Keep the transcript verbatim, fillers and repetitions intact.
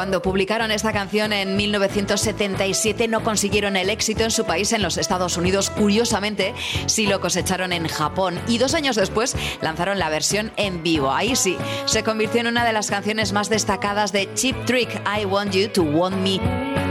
Cuando publicaron esta canción en mil novecientos setenta y siete no consiguieron el éxito en su país, en los Estados Unidos. Curiosamente, sí lo cosecharon en Japón. Y dos años después lanzaron la versión en vivo. Ahí sí, se convirtió en una de las canciones más destacadas de Cheap Trick, I Want You to Want Me.